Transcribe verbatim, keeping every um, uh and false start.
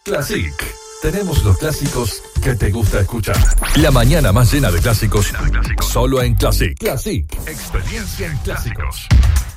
Classic. Tenemos los clásicos que te gusta escuchar. La mañana más llena de clásicos, llena de clásicos. Solo en Classic. Classic. Experiencia en clásicos.